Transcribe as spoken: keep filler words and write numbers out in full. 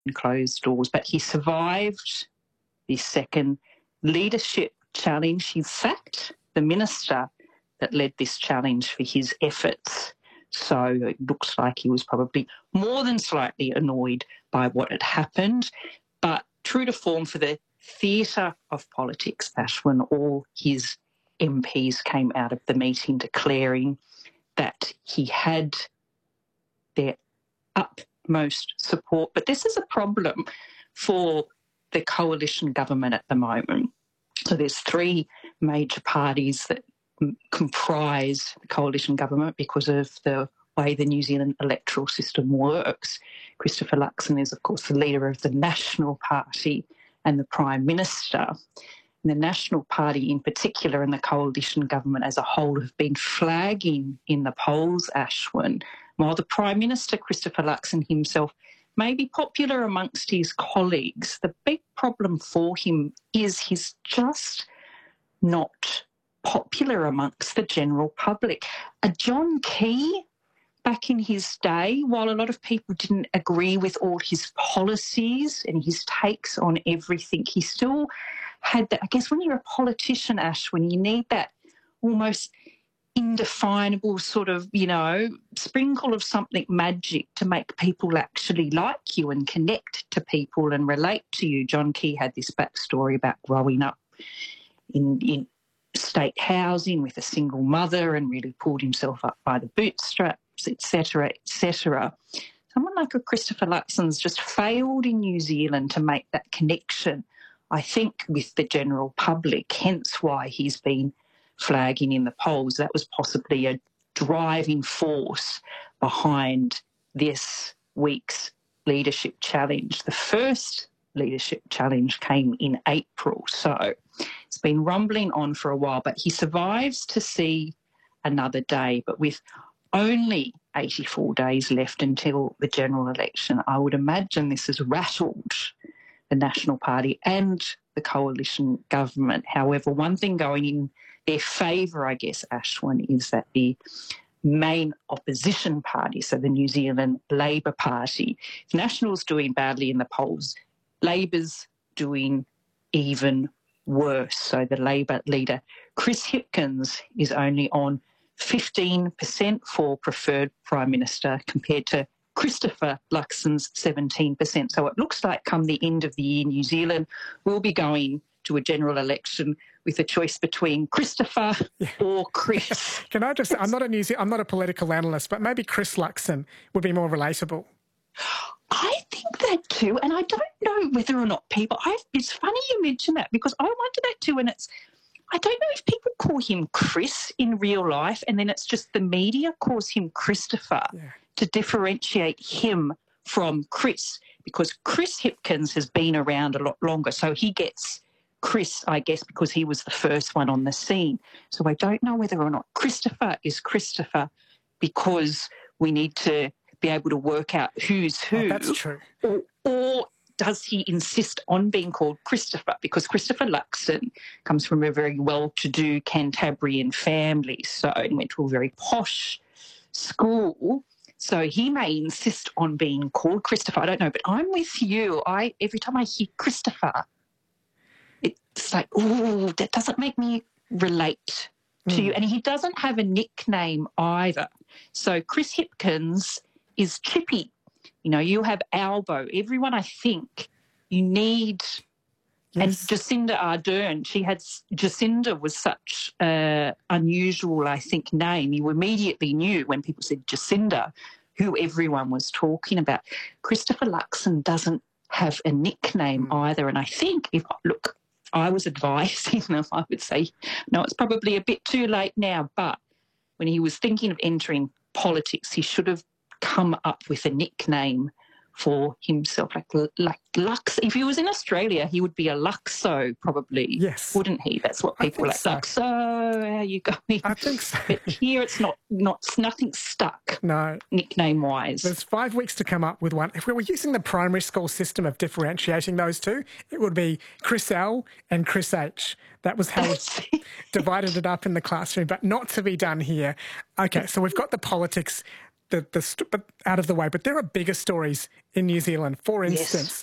closed doors. But he survived this second leadership challenge. He sacked the minister that led this challenge for his efforts. So it looks like he was probably more than slightly annoyed by what had happened. But true to form for the theatre of politics, Ashwin, all his M Ps came out of the meeting declaring that he had their utmost support. But this is a problem for the coalition government at the moment. So there's three major parties that comprise the coalition government because of the way the New Zealand electoral system works. Christopher Luxon is, of course, the leader of the National Party and the Prime Minister. And the National Party in particular and the coalition government as a whole have been flagging in the polls, Ashwin, while the Prime Minister, Christopher Luxon himself, may be popular amongst his colleagues. The big problem for him is he's just not popular amongst the general public. A John Key, back in his day, while a lot of people didn't agree with all his policies and his takes on everything, he still had that. I guess when you're a politician, Ash, when you need that almost indefinable sort of, you know, sprinkle of something magic to make people actually like you and connect to people and relate to you. John Key had this backstory about growing up in, in state housing with a single mother and really pulled himself up by the bootstraps, et cetera, et cetera. Someone like a Christopher Luxon's just failed in New Zealand to make that connection, I think, with the general public, hence why he's been flagging in the polls. That was possibly a driving force behind this week's leadership challenge. The first leadership challenge came in April, so it's been rumbling on for a while, but he survives to see another day. But with only eighty-four days left until the general election, I would imagine this has rattled the National Party and the coalition government. However, one thing going in their favour, I guess, Ashwin, is that the main opposition party, so the New Zealand Labor Party, if National's doing badly in the polls, Labor's doing even worse. So the Labor leader, Chris Hipkins, is only on fifteen percent for preferred Prime Minister compared to Christopher Luxon's seventeen percent. So it looks like come the end of the year, New Zealand will be going to a general election with a choice between Christopher yeah. or Chris. Can I just, I'm not a New Ze- I'm not a political analyst, but maybe Chris Luxon would be more relatable. I think that too, and I don't know whether or not people, I, it's funny you mention that because I wonder that too, and it's, I don't know if people call him Chris in real life and then it's just the media calls him Christopher yeah. to differentiate him from Chris, because Chris Hipkins has been around a lot longer, so he gets Chris, I guess, because he was the first one on the scene. So I don't know whether or not Christopher is Christopher because we need to be able to work out who's who. Oh, that's true. Or, or does he insist on being called Christopher? Because Christopher Luxon comes from a very well-to-do Cantabrian family, so he went to a very posh school. So he may insist on being called Christopher. I don't know, but I'm with you. I every time I hear Christopher, it's like, ooh, that doesn't make me relate to mm. you. And he doesn't have a nickname either. So Chris Hipkins is Chippy. You know, you have Albo. Everyone, I think, you need... Yes. And Jacinda Ardern, she had... Jacinda was such an unusual, I think, name. You immediately knew when people said Jacinda who everyone was talking about. Christopher Luxon doesn't have a nickname mm. either. And I think, if look... I was advising them, I would say, no, it's probably a bit too late now, but when he was thinking of entering politics, he should have come up with a nickname for himself, like like Lux. If he was in Australia, he would be a Luxo, probably. Yes, wouldn't he? That's what people like. So. Luxo, how are you going? I think so. But here, it's not not nothing stuck. No, nickname wise. There's five weeks to come up with one. If we were using the primary school system of differentiating those two, it would be Chris L and Chris H. That was how we divided it up in the classroom, but not to be done here. Okay, so we've got the politics the, the st- but out of the way, but there are bigger stories in New Zealand. For Yes. instance,